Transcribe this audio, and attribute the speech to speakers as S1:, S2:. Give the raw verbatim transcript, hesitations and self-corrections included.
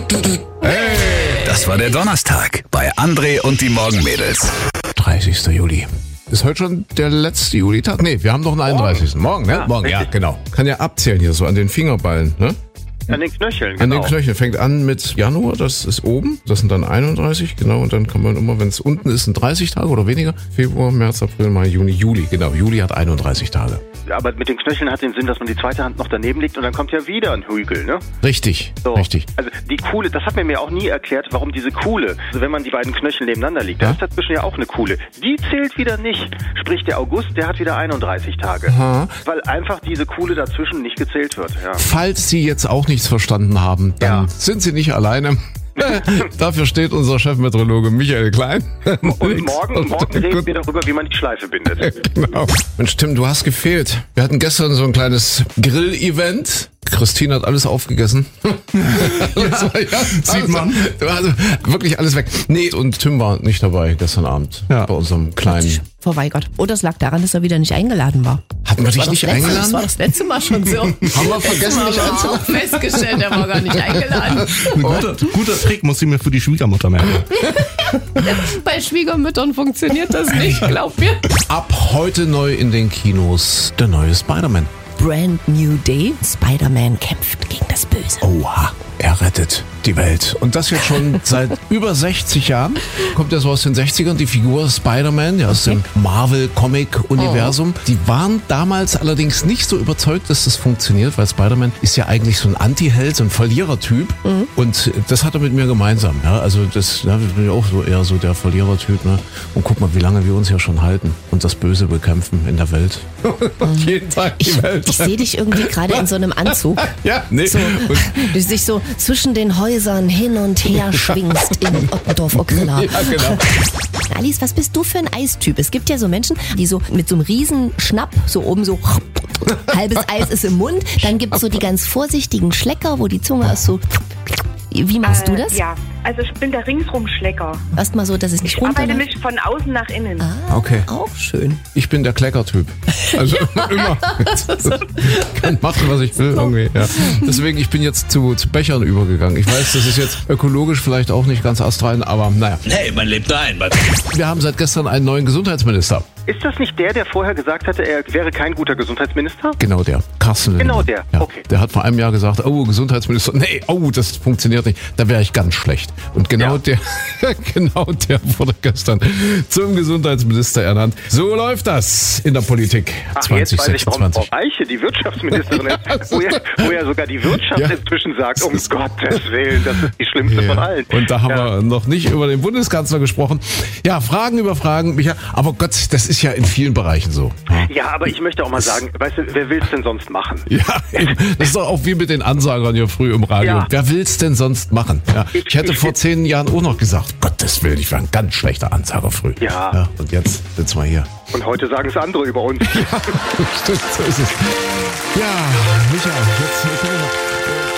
S1: Hey, das war der Donnerstag bei André und die Morgenmädels.
S2: dreißigster Juli. Ist heute schon der letzte Julitag? Nee, wir haben noch einen einunddreißigsten Morgen, ne?
S3: Ja,
S2: Morgen, ja, genau. Kann ja abzählen hier so an den Fingerballen, ne?
S3: An den Knöcheln, genau.
S2: An den Knöcheln. Fängt an mit Januar, das ist oben. Das sind dann einunddreißig, genau. Und dann kann man immer, wenn es unten ist, sind dreißig Tage oder weniger. Februar, März, April, Mai, Juni, Juli. Genau, Juli hat einunddreißig Tage.
S3: Aber mit den Knöcheln hat den Sinn, dass man die zweite Hand noch daneben legt und dann kommt ja wieder ein Hügel, ne?
S2: Richtig,
S3: So.
S2: richtig.
S3: Also die Kuhle, das hat mir mir auch nie erklärt, warum diese Kuhle, also wenn man die beiden Knöchel nebeneinander liegt, da
S2: Ja?
S3: ist dazwischen ja auch eine Kuhle. Die zählt wieder nicht. Sprich, der August, der hat wieder einunddreißig Tage.
S2: Aha.
S3: Weil einfach diese Kuhle dazwischen nicht gezählt wird, ja.
S2: Falls Sie jetzt auch nichts verstanden haben, dann
S3: Ja.
S2: sind Sie nicht alleine. Dafür steht unser Chefmeteorologe Michael Klein.
S3: Und morgen, morgen reden wir darüber, wie man die Schleife bindet.
S2: Genau. Mensch, Tim, du hast gefehlt. Wir hatten gestern so ein kleines Grill-Event. Christine hat alles aufgegessen. Also, ja,
S4: sieht man.
S2: Also, wirklich alles weg. Nee, und Tim war nicht dabei gestern Abend.
S4: Ja.
S2: Bei unserem kleinen...
S5: Verweigert. Oder es lag daran, dass er wieder nicht eingeladen war.
S2: Hatten wir dich
S5: Das
S2: nicht
S5: letzte, Das
S2: eingeladen?
S5: war das letzte Mal schon so.
S2: Haben wir vergessen,
S5: Haben
S2: dich
S5: wir
S2: einzuladen?
S5: auch festgestellt, er war gar nicht eingeladen.
S4: Ein guter, guter Trick, muss ich mir für die Schwiegermutter merken.
S5: Bei Schwiegermüttern funktioniert das nicht, glaub mir.
S2: Ab heute neu in den Kinos der neue Spider-Man.
S5: Brand New Day. Spider-Man kämpft gegen das Böse.
S2: Oha, er rettet die Welt. Und das jetzt schon seit über sechzig Jahren. Kommt ja so aus den sechzigern, die Figur Spider-Man, ja, aus dem Marvel-Comic-Universum. Die waren damals allerdings nicht so überzeugt, dass das funktioniert, weil Spider-Man ist ja eigentlich so ein Anti-Held, so ein Verlierertyp. Und das hat er mit mir gemeinsam. Ja, also das ja, ich bin ja auch so eher so der Verlierertyp. Ne? Und guck mal, wie lange wir uns hier schon halten und das Böse bekämpfen in der Welt. Jeden Tag die
S5: Ich,
S2: Welt.
S5: ich sehe dich irgendwie gerade in so einem Anzug.
S2: Ja, nee.
S5: So, du dich so zwischen den Häusern hin und her schwingst in Ottendorf-Okrilla.
S2: Ja, genau.
S5: Alice, was bist du für ein Eistyp? Es gibt ja so Menschen, die so mit so einem riesen Schnapp so oben so halbes Eis ist im Mund. Dann gibt es so die ganz vorsichtigen Schlecker, wo die Zunge ist so... Wie machst du das?
S6: Äh, ja, also ich bin der Ringsrum-Schlecker.
S5: Erstmal so, dass es nicht
S6: Ich arbeite
S5: runterläuft.
S6: mich von außen nach innen.
S5: Ah,
S2: Okay.
S5: auch schön.
S2: Ich bin der Kleckertyp. Also immer. Kann machen, was ich will irgendwie. Ja. Deswegen, ich bin jetzt zu, zu Bechern übergegangen. Ich weiß, das ist jetzt ökologisch vielleicht auch nicht ganz astrein, aber naja.
S1: Hey, man lebt ein.
S2: Wir haben seit gestern einen neuen Gesundheitsminister.
S3: Ist das nicht der, der vorher gesagt hatte, er wäre kein guter Gesundheitsminister?
S2: Genau der. Carsten
S3: Genau
S2: Linnemann.
S3: der,
S2: Ja.
S3: okay.
S2: Der hat vor einem Jahr gesagt, oh, Gesundheitsminister, nee, oh, das funktioniert nicht. Da wäre ich ganz schlecht. Und genau
S3: Ja.
S2: der, genau der wurde gestern zum Gesundheitsminister ernannt. So läuft das in der Politik
S3: Ach,
S2: zwanzig
S3: jetzt weiß ich, warum
S2: sechsundzwanzig.
S3: Frau Eiche die Wirtschaftsministerin ist, wo, ja, wo ja sogar die Wirtschaft
S2: Ja.
S3: inzwischen sagt, um Gottes Willen, das ist die schlimmste von allen.
S2: Und da haben
S3: ja.
S2: wir noch nicht über den Bundeskanzler gesprochen. Ja, Fragen über Fragen, Micha. Aber Gott, das ist ja in vielen Bereichen so.
S3: Ja, aber ich möchte auch mal sagen, weißt du, wer will es denn sonst machen?
S2: Ja, eben. Das ist doch auch wie mit den Ansagern hier früh im Radio.
S3: Ja.
S2: Wer will's denn sonst machen? Ja, ich hätte
S3: Ich-
S2: vor zehn Jahren auch noch gesagt, Gottes Willen, ich war ein ganz schlechter Ansager früh.
S3: Ja.
S2: Und jetzt sitzen wir hier.
S3: Und heute sagen es andere über uns.
S2: Stimmt, so ist es. Ja, Micha, jetzt können wir noch...